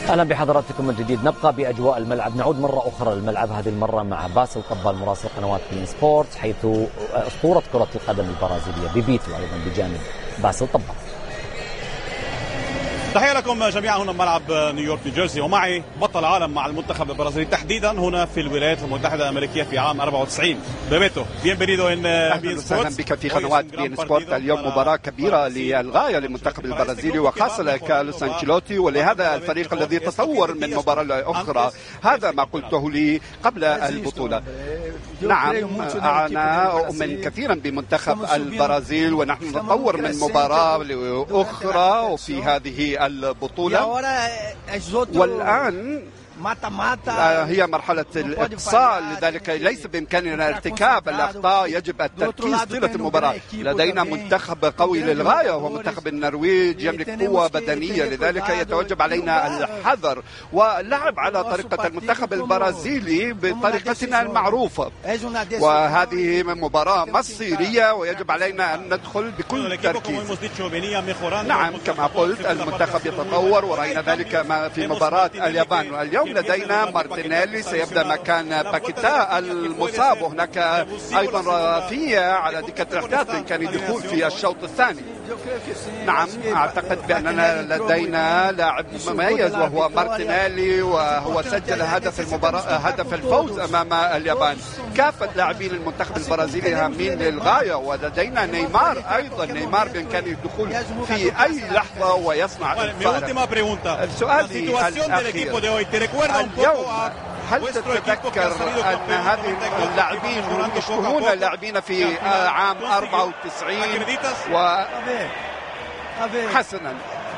أهلا بحضراتكم من جديد. نبقى بأجواء الملعب، نعود مرة أخرى للملعب، هذه المرة مع باسل طبال مراسل قنوات بين سبورت، حيث أسطورة كرة القدم البرازيلية بيبيتو أيضا بجانب باسل طبال. تحية لكم جميعا هنا ملعب نيويورك نيوجيرسي، ومعي بطل العالم مع المنتخب البرازيلي تحديدا هنا في الولايات المتحدة الأمريكية في عام 94. بيبيتو بينفيدو ان بين سبورت. اهلا بك في قنوات بين سبورت. اليوم مباراة كبيرة للغاية للمنتخب البرازيلي وخاصة لكارلوس أنشيلوتي ولهذا الفريق الذي تطور من مباراة لأخرى. هذا ما قلته لي قبل البطولة. نعم، أنا أؤمن كثيرا بمنتخب البرازيل ونحن نتطور من مباراة لأخرى وفي هذه البطولة، والآن هي مرحلة الإقصاء، لذلك ليس بإمكاننا ارتكاب الأخطاء، يجب التركيز طيلة المباراة. لدينا منتخب قوي للغاية وهو منتخب النرويج، يملك قوة بدنية، لذلك يتوجب علينا الحذر واللعب على طريقة المنتخب البرازيلي بطريقتنا المعروفة. وهذه مباراة مصيرية ويجب علينا أن ندخل بكل تركيز. نعم، كما قلت المنتخب يتطور ورأينا ذلك في مباراة اليابان. اليوم لدينا مارتينيلي سيبدأ مكان باكيتا المصاب، وهناك أيضا رافيا على دكة الاحتياط بإمكانه الدخول في الشوط الثاني. نعم، أعتقد بأننا لدينا لاعب مميز وهو مارتينيلي، وهو سجل هدف المباراة، هدف الفوز أمام اليابان. كافة لاعبين المنتخب البرازيلي هامين للغاية، ولدينا نيمار أيضا. نيمار بإمكانه الدخول في أي لحظة ويصنع الفارق. السؤال الأخير اليوم، هل تتذكر أن هذه اللاعبين يشبهون اللاعبين في عام 94 حسنا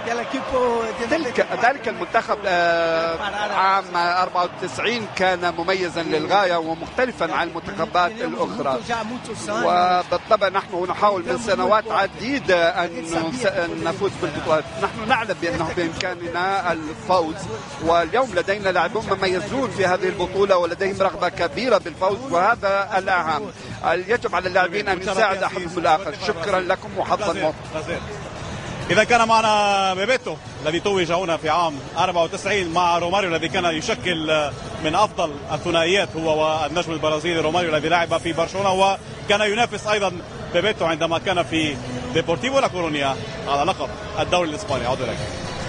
ذلك المنتخب عام 94 كان مميزا للغاية ومختلفا عن المنتخبات الأخرى، وبالطبع نحن نحاول من سنوات عديدة أن نفوز بالبطولات. نحن نعلم بأنه بإمكاننا الفوز، واليوم لدينا لاعبون مميزون في هذه البطولة ولديهم رغبة كبيرة بالفوز، وهذا الأهم. يجب على اللاعبين أن يساعد أحدهم الآخر. شكرا لكم وحظا موفقا. إذا كان معنا بيبيتو الذي توج هنا في عام 94 مع روماريو الذي كان يشكل من أفضل الثنائيات، هو والنجم البرازيلي روماريو الذي لعب في برشلونة، وكان ينافس أيضا بيبيتو عندما كان في ديبورتيفو لا كورونيا على لقب الدوري الإسباني. عودة لك.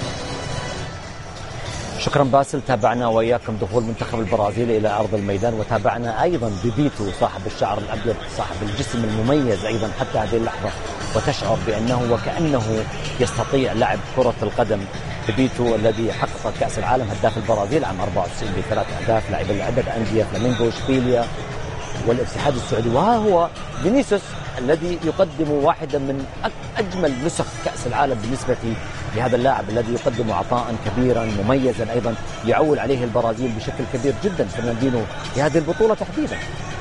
شكرا باسل. تابعنا وإياكم دخول المنتخب البرازيلي إلى أرض الميدان، وتابعنا أيضا بيبيتو صاحب الشعر الأبيض صاحب الجسم المميز أيضا حتى هذه اللحظة، وتشعر بأنه وكأنه يستطيع لعب كرة القدم. بيبيتو الذي حقق كأس العالم هداف البرازيل عام 94 ب3 أهداف، لاعب لعدة أندية فلامينغو إشبيليا والاتحاد السعودي. وها هو فينيسيوس الذي يقدم واحدة من أجمل نسخ كأس العالم بالنسبة لهذا اللاعب الذي يقدم عطاء كبيرا مميزا أيضا يعول عليه البرازيل بشكل كبير جدا فرناندينو في هذه البطولة تحديدا.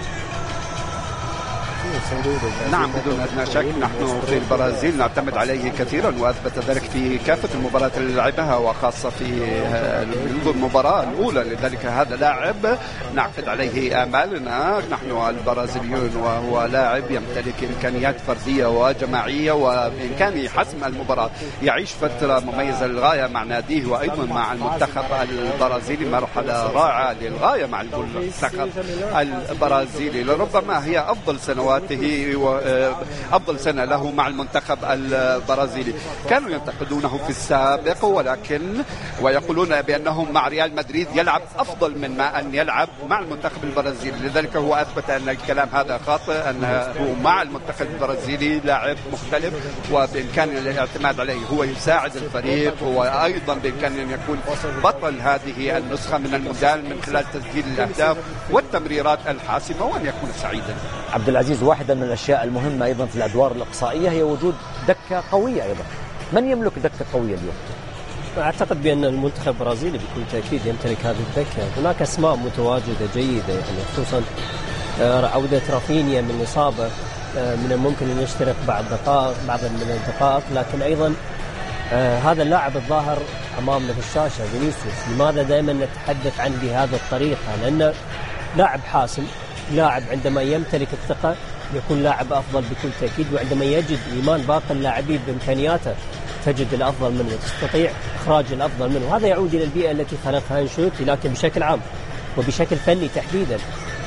نعم، بدون أدنى شك نحن في البرازيل نعتمد عليه كثيرا، وأثبت ذلك في كافة المباريات اللي لعبها وخاصة في المباراة الأولى. لذلك هذا لاعب نعقد عليه آمالنا نحن البرازيليون، وهو لاعب يمتلك إمكانيات فردية وجماعية وبإمكانه حسم المباراة. يعيش فترة مميزة للغاية مع ناديه وأيضا مع المنتخب البرازيلي، مرحلة رائعة للغاية مع المنتخب البرازيلي. لربما هي أفضل سنواته وأفضل سنة له مع المنتخب البرازيلي. كانوا ينتقدونه في السابق ويقولون بأنه مع ريال مدريد يلعب أفضل من ما أن يلعب مع المنتخب البرازيلي. لذلك هو أثبت أن الكلام هذا خاطئ، أنه مع المنتخب البرازيلي لاعب مختلف وبإمكانه الاعتماد عليه. هو يساعد الفريق، هو أيضا بإمكانه أن يكون بطل هذه النسخة من المونديال من خلال تسجيل الأهداف والتمريرات الحاسمة وأن يكون سعيدا. عبد العزيز، واحدة من الأشياء المهمة أيضا في الأدوار الإقصائية هي وجود دكة قوية أيضا. من يملك دكة قوية اليوم؟ أعتقد بأن المنتخب البرازيلي بكل تأكيد يمتلك هذه الدكة. هناك أسماء متواجدة جيدة، يعني خصوصا عودة رافينيا من الإصابة، من الممكن أن يشترك بعض من الدقائق، لكن أيضا هذا اللاعب الظاهر أمامنا في الشاشة فينيسيوس. لماذا دائما نتحدث عنه بهذه الطريقة؟ لأنه لاعب حاسم، لاعب عندما يمتلك الثقة يكون لاعب أفضل بكل تأكيد، وعندما يجد إيمان باقي اللاعبين بإمكانياته تجد الأفضل منه وتستطيع إخراج الأفضل منه، وهذا يعود إلى البيئة التي خلقها أنشيلوتي. لكن بشكل عام وبشكل فني تحديدا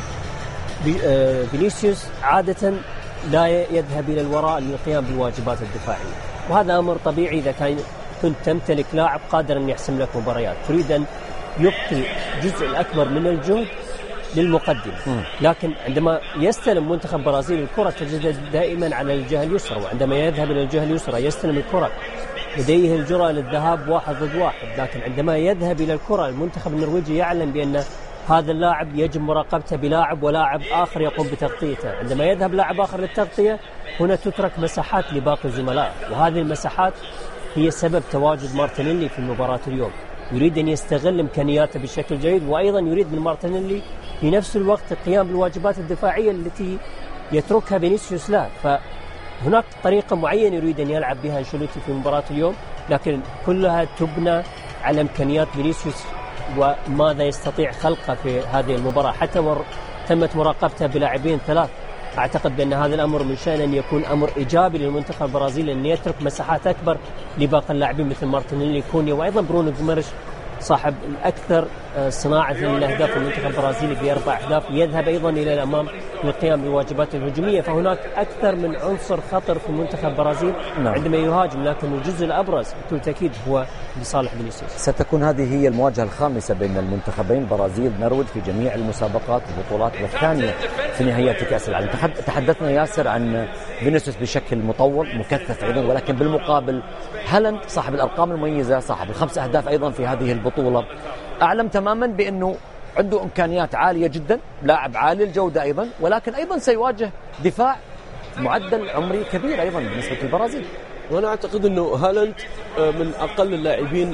فينيسيوس عادة لا يذهب إلى الوراء للقيام بالواجبات الدفاعية، وهذا أمر طبيعي إذا كنت تمتلك لاعب قادر أن يحسم لك مباريات، تريد أن يبقي الجزء الأكبر من الجهد للمقدم. لكن عندما يستلم منتخب برازيل الكرة تجد دائما على الجهة اليسرى، وعندما يذهب إلى الجهة اليسرى يستلم الكرة لديه الجرأة للذهاب 1 ضد 1، لكن عندما يذهب إلى الكرة المنتخب النرويجي يعلم بأن هذا اللاعب يجب مراقبته بلاعب ولاعب آخر يقوم بتغطيته. عندما يذهب لاعب آخر للتغطية هنا تترك مساحات لباقي زملائه، وهذه المساحات هي سبب تواجد مارتينيلي في المباراة اليوم. يريد أن يستغل إمكانياته بشكل جيد، وأيضا يريد من مارتينيلي في نفس الوقت القيام بالواجبات الدفاعية التي يتركها فينيسيوس له. فهناك طريقة معينة يريد أن يلعب بها أنشيلوتي في مباراة اليوم، لكن كلها تبنى على إمكانيات فينيسيوس وماذا يستطيع خلقه في هذه المباراة. حتى تمت مراقبته بلاعبين 3. أعتقد بأن هذا الأمر من شأن أن يكون أمر إيجابي للمنتخب البرازيلي، أن يترك مساحات أكبر لباقي اللاعبين مثل مارتينيلي، كونيا، وأيضا برونو جوميريش صاحب الأكثر صناعة للأهداف في المنتخب البرازيلي ب4 أهداف، يذهب أيضا إلى الأمام للقيام بالواجبات الهجومية. فهناك أكثر من عنصر خطر في المنتخب البرازيلي عندما يهاجم، لكن الجزء الأبرز بكل تأكيد هو لصالح فينيسيوس. ستكون هذه هي المواجهة الخامسة بين المنتخبين برازيل نرويج في جميع المسابقات والبطولات، والثانية في نهائيات كأس العالم. تحدثنا ياسر عن فينيسيوس بشكل مطول مكثف أيضا، ولكن بالمقابل هالاند صاحب الأرقام المميزة، صاحب ال5 أهداف أيضا في هذه البطولة، أعلم تماما بأنه عنده إمكانيات عالية جدا، لاعب عالي الجودة أيضا، ولكن أيضا سيواجه دفاع معدل عمري كبير أيضا بالنسبة للبرازيل. وأنا أعتقد أنه هالاند من أقل اللاعبين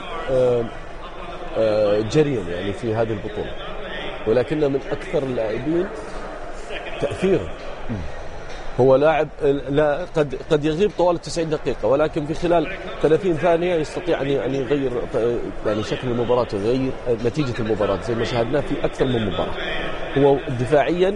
جريا يعني في هذه البطولة، ولكنه من أكثر اللاعبين تأثيرا. هو لاعب لا قد يغيب طوال 90 دقيقة، ولكن في خلال 30 ثانية يستطيع أن يغير يعني شكل المباراة ويغير نتيجة المباراة زي ما شاهدناه في أكثر من مباراة. هو دفاعيا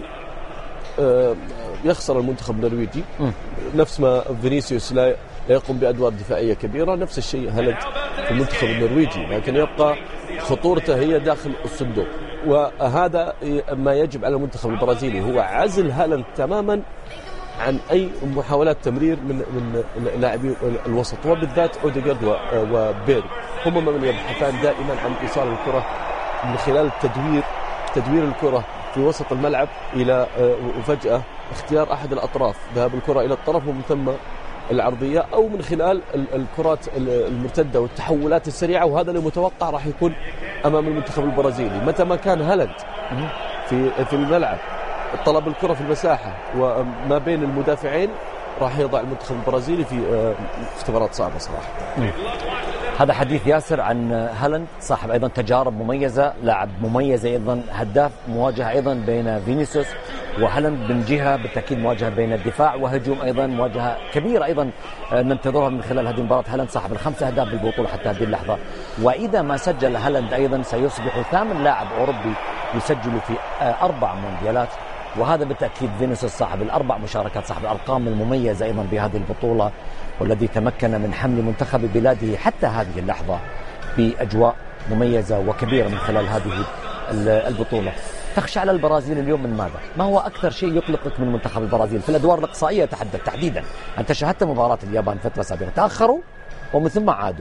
يخسر المنتخب النرويجي، نفس ما فينيسيوس لا يقوم بأدوار دفاعية كبيرة، نفس الشيء هالاند في المنتخب النرويجي، لكن يبقى خطورته هي داخل الصندوق. وهذا ما يجب على المنتخب البرازيلي، هو عزل هالاند تماما عن أي محاولات تمرير من لاعبي الوسط، وبالذات أوديغارد وبيري، هم من يبحثان دائما عن إيصال الكرة من خلال تدوير الكرة في وسط الملعب إلى وفجأة اختيار أحد الأطراف، ذهاب الكرة إلى الطرف ومن ثم العرضية، أو من خلال الكرات المرتدة والتحولات السريعة. وهذا اللي متوقع راح يكون أمام المنتخب البرازيلي متى ما كان هالاند في الملعب، طلب الكرة في المساحة وما بين المدافعين، راح يضع المنتخب البرازيلي في اختبارات صعبة صراحة. هذا حديث ياسر عن هالاند، صاحب أيضا تجارب مميزة، لاعب مميز أيضا، هداف. مواجهة أيضا بين فينيسيوس وهالاند من جهة، بالتأكيد مواجهة بين الدفاع وهجوم أيضا، مواجهة كبيرة أيضا ننتظرها من خلال هذه المباراة. هالاند صاحب ال5 أهداف بالبطولة حتى هذه اللحظة، وإذا ما سجل هالاند أيضا سيصبح 8 لاعب أوروبي يسجل في 4 مونديالات، وهذا بالتأكيد فينيسيوس صاحب ال4 مشاركات، صاحب الأرقام المميزة أيضا بهذه البطولة، والذي تمكن من حمل منتخب بلاده حتى هذه اللحظة بأجواء مميزة وكبيرة من خلال هذه البطولة. تخشى على البرازيل اليوم من ماذا؟ ما هو أكثر شيء يقلقك من منتخب البرازيل في الأدوار الإقصائية تحديدا؟ أنت شاهدت مباراة اليابان فترة سابقة، تأخروا ومن ثم عادوا.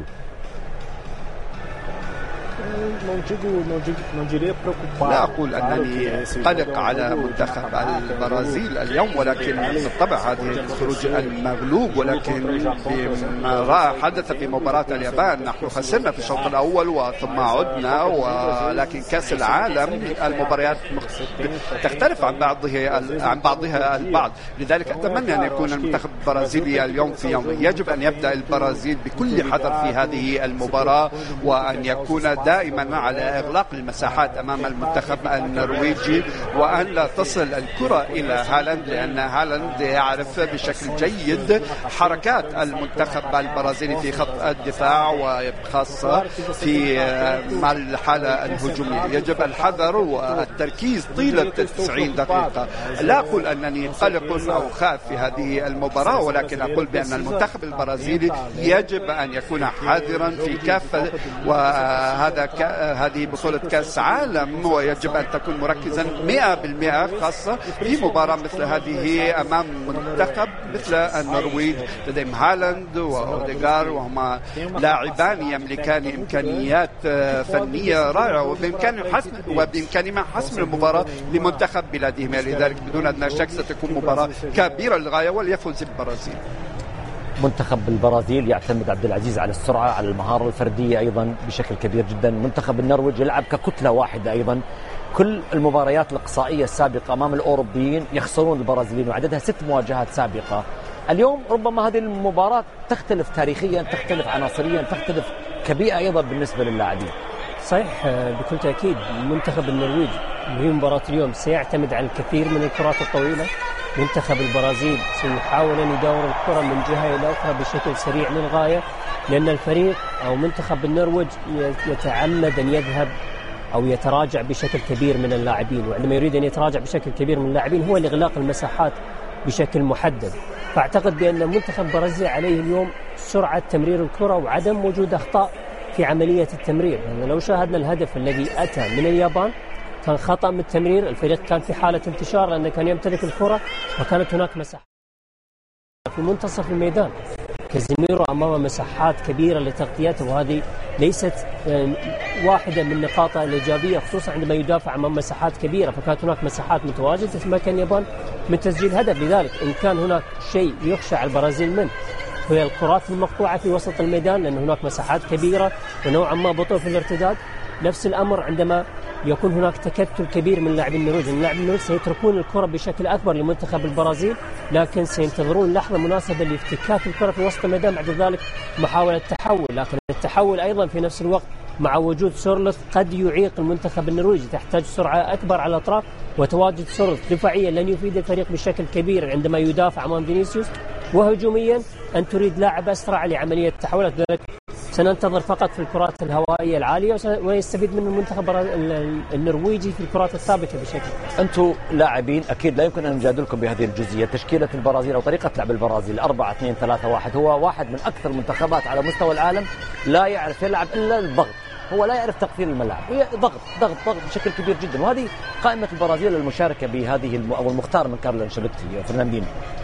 لا أقول أنني قلق على منتخب البرازيل اليوم، ولكن بالطبع هذه الخروج المغلوب، ولكن بما حدث في مباراة اليابان نحن خسرنا في الشوط الأول وثم عدنا، ولكن كأس العالم المباريات تختلف عن بعضها البعض. لذلك أتمنى أن يكون المنتخب البرازيلي اليوم في يوم، يجب أن يبدأ البرازيل بكل حذر في هذه المباراة، وأن يكون دائما على إغلاق المساحات أمام المنتخب النرويجي، وأن لا تصل الكرة إلى هالاند، لأن هالاند يعرف بشكل جيد حركات المنتخب البرازيلي في خط الدفاع وخاصة في الحالة الهجومية. يجب الحذر والتركيز طيلة 90 دقيقة. لا أقول أنني قلق أو خاف في هذه المباراة، ولكن أقول بأن المنتخب البرازيلي يجب أن يكون حذرا في كافة، هذه بطولة كأس عالم، ويجب أن تكون مركزا 100% خاصة في مباراة مثل هذه أمام منتخب مثل النرويج لديهم هالاند وأوديغار، وهما لاعبان يملكان إمكانيات فنية رائعة، وبإمكانهما حسم المباراة لمنتخب بلادهم. لذلك بدون أدنى شك ستكون مباراة كبيرة للغاية وليفوز البرازيل. منتخب البرازيل يعتمد عبد العزيز على السرعة، على المهارة الفردية أيضا بشكل كبير جدا. منتخب النرويج يلعب ككتلة واحدة أيضا. كل المباريات الإقصائية السابقة أمام الأوروبيين يخسرون البرازيليين، وعددها 6 مواجهات سابقة. اليوم ربما هذه المباراة تختلف تاريخيا، تختلف عناصريا، تختلف كبيئة أيضا بالنسبة للاعبين. صحيح بكل تأكيد. منتخب النرويج في مباراة اليوم سيعتمد على الكثير من الكرات الطويلة. منتخب البرازيل سيحاول أن يدور الكرة من جهة إلى أخرى بشكل سريع للغاية، لأن الفريق أو منتخب النرويج يتعمد أن يذهب أو يتراجع بشكل كبير من اللاعبين، وعندما يريد أن يتراجع بشكل كبير من اللاعبين هو لإغلاق المساحات بشكل محدد. فأعتقد بأن منتخب البرازيل عليه اليوم سرعة تمرير الكرة وعدم وجود أخطاء في عملية التمرير. يعني لو شاهدنا الهدف الذي أتى من اليابان كان خطأ من التمرير، الفريق كان في حالة انتشار لأنه كان يمتلك الكرة، وكانت هناك مساحة في منتصف الميدان. كازيميرو أمام مساحات كبيرة لتغطيته، وهذه ليست واحدة من نقاطه الإيجابية، خصوصا عندما يدافع أمام مساحات كبيرة. فكانت هناك مساحات متواجدة تمكن اليابان من تسجيل هدف. لذلك إن كان هناك شيء يخشى على البرازيل منه هي الكرات المقطوعة في وسط الميدان، لأن هناك مساحات كبيرة ونوعا ما بطء في الارتداد. نفس الأمر عندما يكون هناك تكتل كبير من لاعبين النرويج. اللاعبين النرويج سيتركون الكرة بشكل أكبر لمنتخب البرازيل، لكن سينتظرون لحظة مناسبة لافتكاك الكرة في وسط الميدان، بعد ذلك محاولة تحول. لكن التحول أيضا في نفس الوقت مع وجود سورلوث قد يعيق المنتخب النرويجي. تحتاج سرعة أكبر على الأطراف، وتواجد سورلوث دفاعيا لن يفيد الفريق بشكل كبير عندما يدافع أمام فينيسيوس، وهجوميا أن تريد لاعب أسرع لعملية التحولات. ذلك سننتظر فقط في الكرات الهوائية العالية، ويستفيد من المنتخب النرويجي في الكرات الثابتة بشكل. أنتم لاعبين أكيد لا يمكن أن نجادلكم بهذه الجزئية. تشكيلة البرازيل أو طريقة لعب البرازيل 4-2-3-1 هو واحد من أكثر المنتخبات على مستوى العالم لا يعرف يلعب إلا الضغط. هو لا يعرف تقفيل الملعب، هي ضغط ضغط ضغط بشكل كبير جدا. وهذه قائمة البرازيل المشاركة بهذه أو المختار من كارلو أنشيلوتي فرناندينو.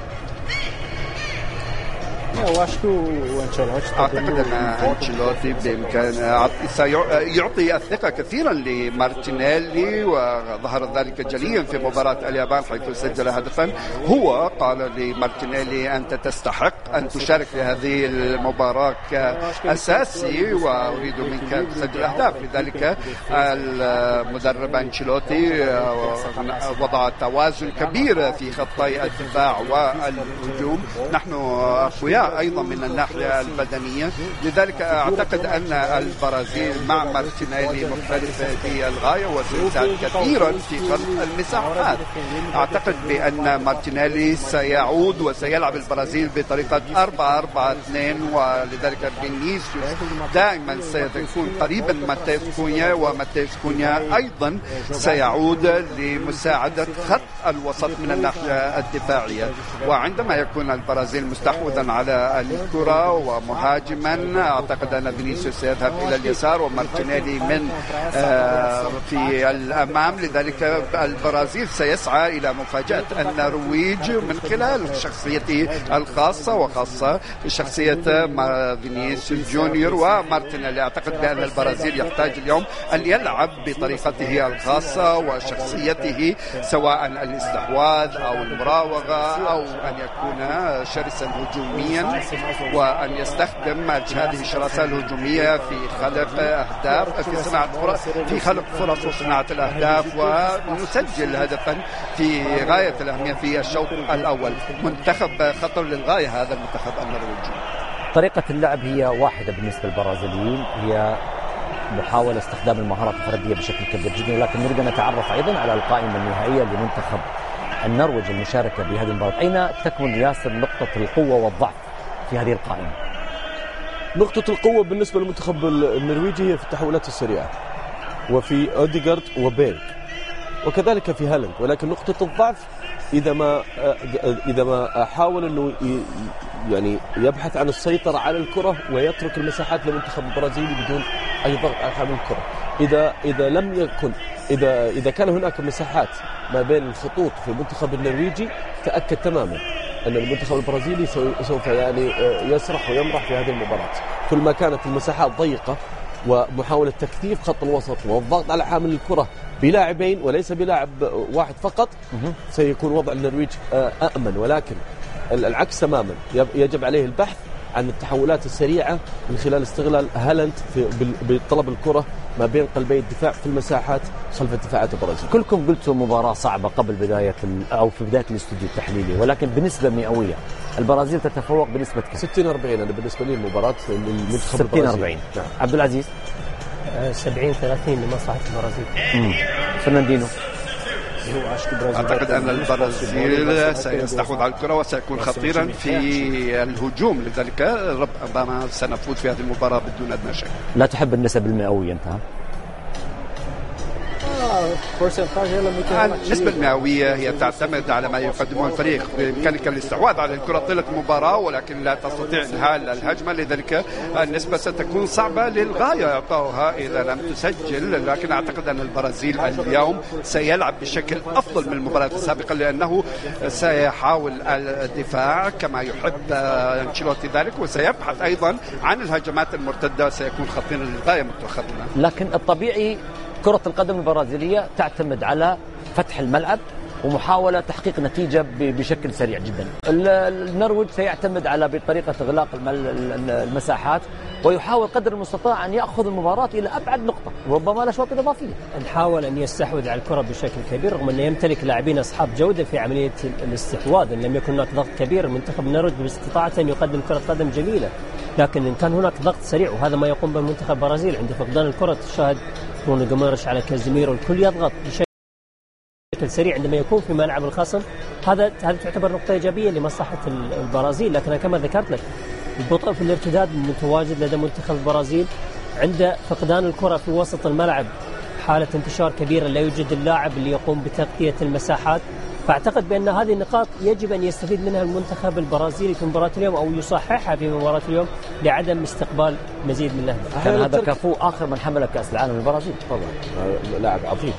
أعتقد أن أنشيلوتي بإمكان يعطي الثقة كثيرا لمارتينيلي، وظهر ذلك جليا في مباراة اليابان حيث سجل هدفا. هو قال لمارتينيلي أنت تستحق أن تشارك في هذه المباراة كأساسي، وأريد منك أن تسجل أهداف. لذلك المدرب أنشيلوتي وضع توازن كبير في خطي الدفاع والهجوم. نحن أقوياء أيضا من الناحية البدنية، لذلك أعتقد أن البرازيل مع مارتينيلي مختلفة في الغاية وسيساعد كثيرا في خلق المساحات. أعتقد بأن مارتينيلي سيعود وسيلعب البرازيل بطريقة 4-4-2، ولذلك فينيسيوس دائما سيكون قريبا من ماتيوس كونيا، وماتيوس كونيا أيضا سيعود لمساعدة خط الوسط من الناحية الدفاعية. وعندما يكون البرازيل مستحوذا على الكرة ومهاجما، أعتقد أن فينيسيوس سيذهب إلى اليسار ومارتينيلي من في الأمام. لذلك البرازيل سيسعى إلى مفاجأة النرويج من خلال شخصيته الخاصة، وخاصة شخصية فينيسيوس جونيور ومارتينيلي. أعتقد بأن البرازيل يحتاج اليوم أن يلعب بطريقته الخاصة وشخصيته، سواء الاستحواذ أو المراوغة أو أن يكون شرسا هجوميا، وأن يستخدم هذه الشراسة الهجومية في خلق أهداف، في صناعة فرص، في خلق فرص وصناعة الأهداف، ونسجل هدفا في غاية الأهمية في الشوط الأول. منتخب خطر للغاية هذا المنتخب النرويجي. طريقة اللعب هي واحدة بالنسبة للبرازيليين، هي محاولة استخدام المهارات الفردية بشكل كبير جدا، ولكن نريد أن نتعرف أيضا على القائمة النهائية لمنتخب النرويج المشاركة بهذه المباراة. أين تكمن ياسر نقطة القوة والضعف في هذه القائمة؟ نقطة القوة بالنسبة للمنتخب النرويجي هي في التحولات السريعة وفي أوديغارد وبيل وكذلك في هالاند، ولكن نقطة الضعف إذا ما حاول أنه يعني يبحث عن السيطرة على الكرة ويترك المساحات للمنتخب البرازيلي بدون أي ضغط على حامل الكرة. إذا لم يكن إذا كان هناك مساحات ما بين الخطوط في المنتخب النرويجي، تأكد تماما أن المنتخب البرازيلي سوف يعني يسرح ويمرح في هذه المباراة. كل ما كانت المساحات ضيقة ومحاولة تكثيف خط الوسط والضغط على حامل الكرة بلاعبين وليس بلاعب واحد فقط، سيكون وضع النرويج أأمن. ولكن العكس تماما، يجب عليه البحث عن التحولات السريعة من خلال استغلال هالاند بطلب الكرة ما بين قلبي الدفاع في المساحات خلف الدفاعات البرازيل. كلكم قلتوا مباراة صعبة قبل بداية أو في بداية الاستوديو التحليلي، ولكن بنسبة مئوية البرازيل تتفوق بنسبة كم؟ 60-40. أنا بالنسبة لي المباراة للمنتخب البرازيلي 60-40. نعم. عبد العزيز 70-30 لمصلحة البرازيل. فرناندينو أعتقد أن البرازيل سيستحوذ على الكرة وسيكون خطيرا في الهجوم، لذلك ربما سنفوز في هذه المباراة بدون أدنى شك. لا تحب النسب المئوية أنت؟ النسبة المئوية هي تعتمد على ما يقدمه الفريق. بإمكانك الاستحواذ على الكرة طيلة المباراة ولكن لا تستطيع إنهاء الهجمة، لذلك النسبة ستكون صعبة للغاية يعطوها إذا لم تسجل. لكن أعتقد أن البرازيل اليوم سيلعب بشكل أفضل من المباراة السابقة، لأنه سيحاول الدفاع كما يحب أنشيلوتي ذلك، وسيبحث أيضا عن الهجمات المرتدة، سيكون خطيرا للغاية متخطنا. لكن الطبيعي كرة القدم البرازيلية تعتمد على فتح الملعب ومحاولة تحقيق نتيجة بشكل سريع جدا. النرويج سيعتمد على بطريقة إغلاق المساحات ويحاول قدر المستطاع أن يأخذ المباراة إلى أبعد نقطة، ربما الأشواط الإضافية. نحاول أن يستحوذ على الكرة بشكل كبير رغم أنه يمتلك لاعبين أصحاب جودة في عملية الاستحواذ. إن لم يكن هناك ضغط كبير، منتخب النرويج باستطاعته أن يقدم كرة قدم جميلة، لكن إن كان هناك ضغط سريع وهذا ما يقوم به منتخب البرازيل عند فقدان الكرة، تشاهد برونو جوميريش على كازيميرو، الكل يضغط بشكل سريع عندما يكون في ملعب الخصم. هذا تعتبر نقطة إيجابية لمصلحة البرازيل. لكن كما ذكرت لك البطء في الارتداد متواجد لدى منتخب البرازيل، عند فقدان الكرة في وسط الملعب حالة انتشار كبيرة، لا يوجد اللاعب اللي يقوم بتغطية المساحات. فأعتقد بأن هذه النقاط يجب أن يستفيد منها المنتخب البرازيلي في مباراة اليوم أو يصححها في مباراة اليوم لعدم استقبال مزيد من الأهداف. كان هذا كافو آخر من حمل كأس العالم البرازيل طبعا، لاعب عظيم.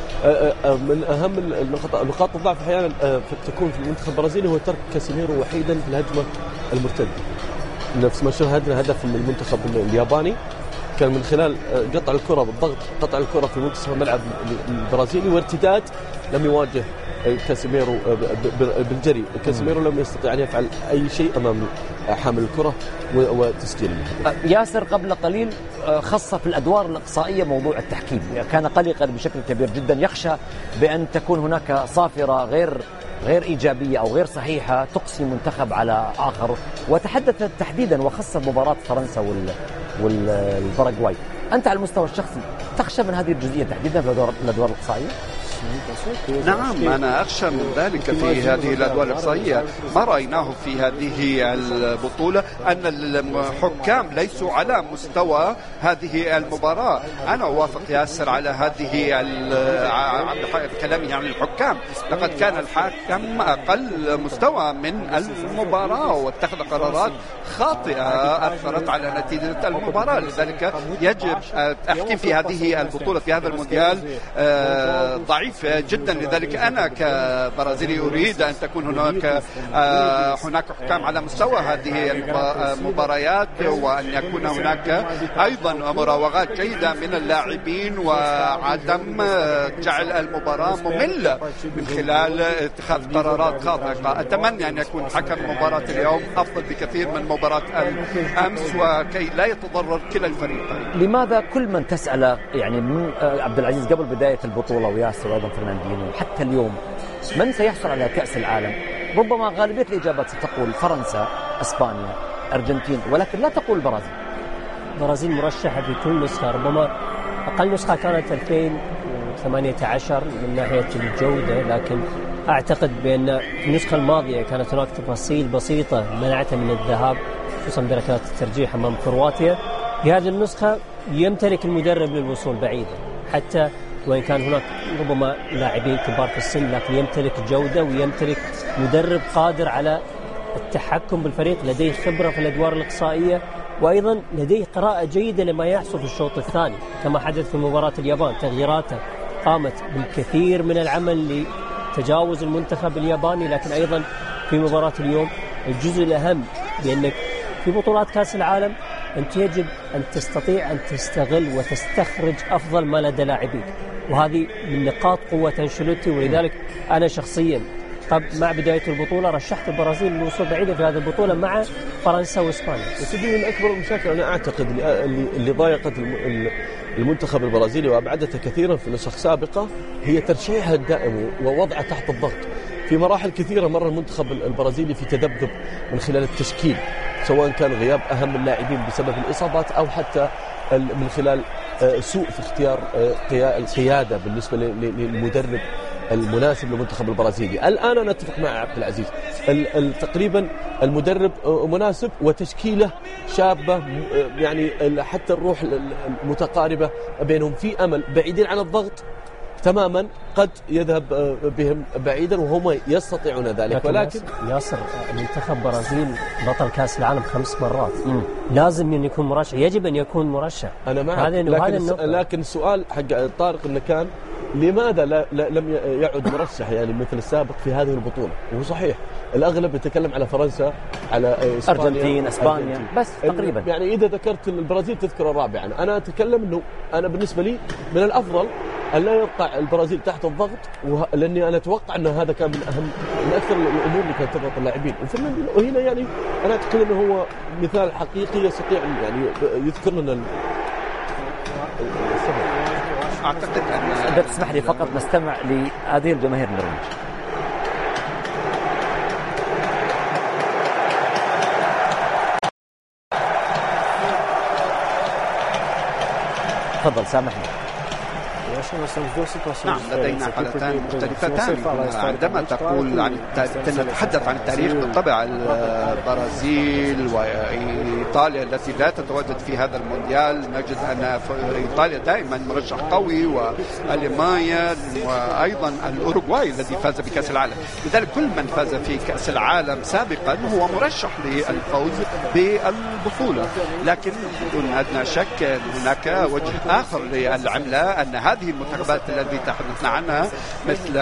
من أهم نقاط الضعف أحيانا تكون في المنتخب البرازيلي هو ترك كاسيميرو وحيدا في الهجمة المرتدة، نفس ما شاهدنا هدف من المنتخب الياباني كان من خلال قطع الكرة بالضغط، قطع الكرة في منتصف الملعب البرازيلي وارتداد لم يواجه كاسيميرو بالجري. كاسيميرو لم يستطيع أن يفعل أي شيء أمام حامل الكرة وتسجيل. ياسر قبل قليل خص في الأدوار الإقصائية موضوع التحكيم، كان قلقا بشكل كبير جدا، يخشى بأن تكون هناك صافرة غير إيجابية أو غير صحيحة تقصي منتخب على آخر، وتحدث تحديدا وخص مباراة فرنسا والباراغواي. أنت على المستوى الشخصي تخشى من هذه الجزئية تحديدا في الأدوار الإقصائية؟ نعم، أنا أخشى من ذلك في هذه الأدوار الإقصائية. ما رأيناه في هذه البطولة أن الحكام ليسوا على مستوى هذه المباراة. أنا أوافق ياسر على هذه كلامي عن الحكام. لقد كان الحكم أقل مستوى من المباراة واتخذ قرارات خاطئة أثرت على نتيجة المباراة، لذلك يجب التحكيم في هذه البطولة في هذا المونديال ضعيف جدا. لذلك أنا كبرازيلي أريد أن تكون هناك حكام على مستوى هذه المباريات، وأن يكون هناك أيضا مراوغات جيدة من اللاعبين وعدم جعل المباراة مملة من خلال اتخاذ قرارات خاطئة. أتمنى أن يكون حكم مباراة اليوم أفضل بكثير من مباراة الأمس وكي لا يتضرر كلا الفريقين. لماذا كل من تسأل يعني من عبد العزيز قبل بداية البطولة وياسر وأيضا فرناندينو حتى اليوم من سيحصل على كأس العالم، ربما غالبية الإجابات ستقول فرنسا، إسبانيا، أرجنتين، ولكن لا تقول البرازيل. البرازيل مرشحة في كل نسخة، ربما أقل نسخة كانت 2018 من ناحية الجودة، لكن أعتقد بأن النسخة الماضية كانت هناك تفاصيل بسيطة منعتها من الذهاب خصوصا بركلات الترجيح أمام كرواتيا. في هذه النسخة يمتلك المدرب للوصول بعيدا، حتى وإن كان هناك ربما لاعبين كبار في السن، لكن يمتلك جودة ويمتلك مدرب قادر على التحكم بالفريق، لديه خبرة في الأدوار الإقصائية، وأيضا لديه قراءة جيدة لما يحصل في الشوط الثاني كما حدث في مباراة اليابان. تغييراته قامت بالكثير من العمل لتجاوز المنتخب الياباني، لكن أيضا في مباراة اليوم الجزء الأهم بأنك في بطولات كأس العالم أنت يجب أن تستطيع أن تستغل وتستخرج أفضل ما لدى لاعبيك، وهذه من نقاط قوة أنشيلوتي. ولذلك أنا شخصيا مع بداية البطولة رشحت البرازيل للوصول بعيدة في هذه البطولة مع فرنسا وإسبانيا. وسيدي من أكبر المشاكل أنا أعتقد اللي ضايقت المنتخب البرازيلي وأبعدته كثيرا في نسخ سابقة هي ترشيحها الدائم ووضعه تحت الضغط. في مراحل كثيرة مر المنتخب البرازيلي في تذبذب من خلال التشكيل، سواء كان غياب أهم اللاعبين بسبب الإصابات أو حتى من خلال سوء في اختيار القيادة بالنسبة للمدرب المناسب للمنتخب البرازيلي. الآن أنا أتفق مع عبد العزيز، تقريبا المدرب مناسب وتشكيله شابة، يعني حتى الروح المتقاربة بينهم، في أمل بعيدين عن الضغط تماما قد يذهب بهم بعيدا وهم يستطيعون ذلك. ولكن ياسر منتخب برازيل بطل كأس العالم 5 مرات، لازم أن يكون مرشح، يجب أن يكون مرشح. أنا معك، لكن السؤال حق طارق إنه كان لماذا لم يعد مرشح يعني مثل السابق في هذه البطولة؟ وهو صحيح الأغلب يتكلم على فرنسا، على أرجنتين، إسبانيا، بس تقريبا يعني إذا ذكرت البرازيل تذكر الرابع. أنا أتكلم إنه أنا بالنسبة لي من الأفضل أن لا يبقى البرازيل تحت الضغط، لأني أنا أتوقع أن هذا كان من أكثر الأمور اللي كانت تضغط اللاعبين. وهنا يعني أنا أعتقد أنه هو مثال حقيقي يستطيع يعني يذكر لنا السبب. أعتقد أن إذا تسمح لي فقط نستمع لهذه الجماهير النرويج. تفضل سامحني. نعم لدينا حالتان مختلفتان. عندما تقول نتحدث عن التاريخ بالطبع البرازيل وإيطاليا التي لا تتواجد في هذا المونديال، نجد أن إيطاليا دائما مرشح قوي، وألمانيا وأيضا الأوروغواي الذي فاز بكأس العالم. لذلك كل من فاز في كأس العالم سابقا هو مرشح للفوز بالبطولة. لكن بدون أدنى شك هناك وجه آخر للعملة، أن هذه المنتخبات التي تحدثنا عنها مثل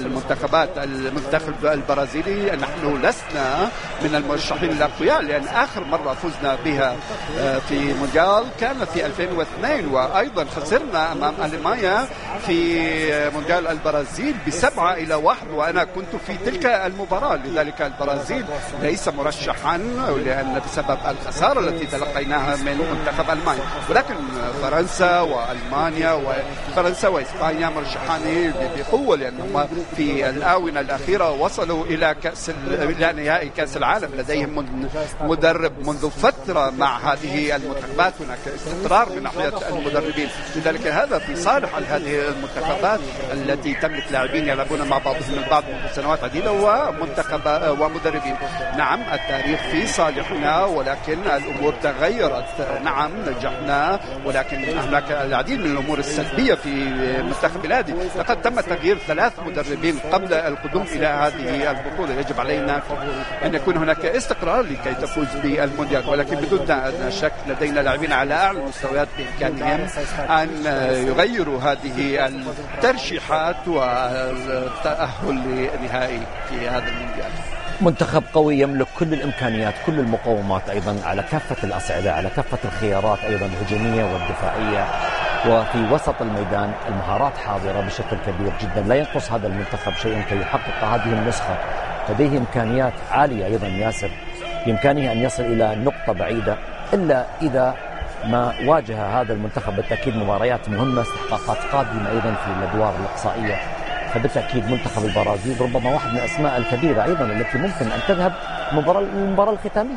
المنتخب البرازيلي نحن لسنا من المرشحين الأقوياء، لأن آخر مرة فزنا بها في مونديال كان في 2002، وأيضا خسرنا أمام ألمانيا في مونديال البرازيل ب7-1، وأنا كنت في تلك المباراة. لذلك البرازيل ليس مرشحا لأن بسبب الخسارة التي تلقيناها من منتخب ألمانيا، ولكن فرنسا وألمانيا وفرنسا وإسبانيا مرشحان بقوة، لأنهم في الآونة الأخيرة وصلوا إلى نهائي كأس العالم. لديهم مدرب منذ فترة مع هذه المنتخبات، هناك استقرار من ناحية المدربين. لذلك هذا في صالح هذه المنتخبات التي تملك لاعبين يلعبون مع بعضهم البعض منذ سنوات عديدة ومدربين. نعم التاريخ في صالحنا، ولكن الأمور تغيرت. نعم نجحنا، ولكن هناك العديد من الأمور السلبية في منتخب بلادي. لقد تم تغيير 3 مدربين قبل القدوم إلى هذه البطولة. يجب علينا أن يكون هناك استقرار لكي تفوز بالمونديال، ولكن بدون أدنى شك لدينا لاعبين على أعلى المستويات بإمكانهم أن يغيروا هذه الترشيحات والتأهل لنهائي في هذا المونديال. منتخب قوي يملك كل الإمكانيات، كل المقومات، أيضا على كافة الأصعدة، على كافة الخيارات، أيضا الهجومية والدفاعية، وفي وسط الميدان المهارات حاضرة بشكل كبير جدا. لا ينقص هذا المنتخب شيء كي يحقق هذه النسخة. لديه إمكانيات عالية أيضا ياسر، بإمكانه أن يصل إلى نقطة بعيدة، إلا إذا ما واجه هذا المنتخب بالتأكيد مباريات مهمة، استحقاقات قادمة أيضا في الأدوار الإقصائية. فبالتأكيد منتخب البرازيل ربما واحد من الأسماء الكبيرة أيضا التي ممكن أن تذهب المباراة الختامية.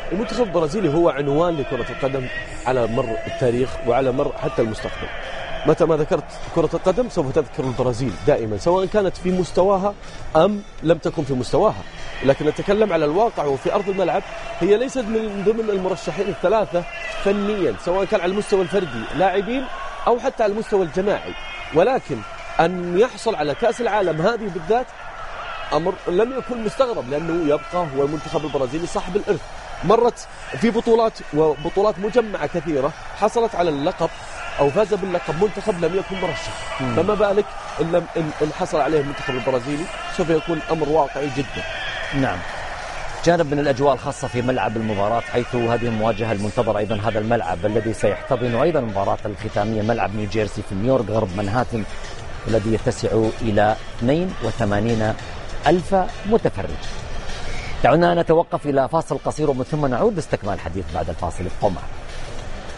المنتخب البرازيلي هو عنوان لكرة القدم على مر التاريخ وعلى مر حتى المستقبل. متى ما ذكرت كرة القدم سوف تذكر البرازيل دائما، سواء كانت في مستواها أم لم تكن في مستواها. لكن نتكلم على الواقع وفي أرض الملعب، هي ليست من ضمن المرشحين الثلاثة فنيا، سواء كان على المستوى الفردي لاعبين أو حتى على المستوى الجماعي. ولكن أن يحصل على كأس العالم هذه بالذات أمر لم يكن مستغرب، لأنه يبقى هو المنتخب البرازيلي صاحب الإرث. مرت في بطولات مجمعة كثيرة حصلت على اللقب أو فاز باللقب منتخب لم يكن مرشح، فما بالك إن حصل عليه المنتخب البرازيلي سوف يكون أمر واقعي جدا. نعم. جانب من الأجواء الخاصة في ملعب المباراة، حيث هذه المواجهة المنتظرة أيضا هذا الملعب الذي سيحتضن أيضا المباراة الختامية، ملعب نيوجيرسي في نيويورك غرب منهاتن، الذي يتسع إلى 82,000 متفرج. دعونا نتوقف إلى فاصل قصير ومن ثم نعود لاستكمال الحديث بعد الفاصل. ابقوا معنا.